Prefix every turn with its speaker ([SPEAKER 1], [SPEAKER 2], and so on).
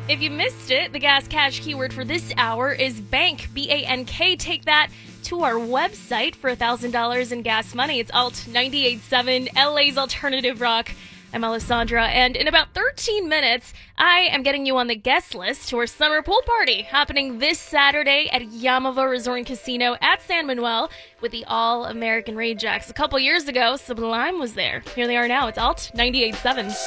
[SPEAKER 1] If you missed it, the Gas Cash keyword for this hour is bank, B-A-N-K. Take that to our website for $1,000 in gas money. It's Alt 98.7, LA's alternative rock. I'm Alessandra, and in about 13 minutes, I am getting you on the guest list to our summer pool party happening this Saturday at Yamava Resort and Casino at San Manuel with the All-American Raid Jacks. A couple years ago, Sublime was there. Here they are now. It's Alt 98.7.